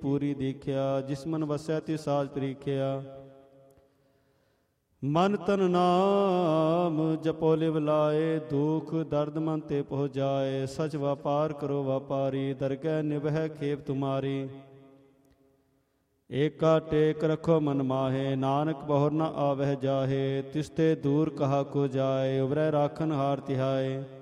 ਪੂਰੀ ਦੇਖਿਆ। ਜਿਸ ਮਨ ਵਸੈ ਤਿਸ ਸਾਜ ਪ੍ਰੀਖਿਆ। ਮਨ ਤਨ ਨਾਮ ਜਪੋ ਲਿਵ ਲਾਏ, ਦੁਖ ਦਰਦ ਮਨ ਤੇ ਪਹੁ ਜਾਏ। ਸਚ ਵਪਾਰ ਕਰੋ ਵਪਾਰੀ, ਦਰਗਹਿ ਨਿਭੈ ਖੇਪ ਤੁਮਾਰੀ। ਏਕਾ ਟੇਕ ਰਖੋ ਮਨ ਮਾਹੇ, ਨਾਨਕ ਬਹੁਰ ਨ ਆਵਹਿ ਜਾਹੇ। ਤਿਸ ਤੇ ਦੂਰ ਕਹਾ ਕੋ ਜਾਏ, ਉਬਰੈ ਰਾਖਨ ਹਾਰ ਤਿਹਾਏ।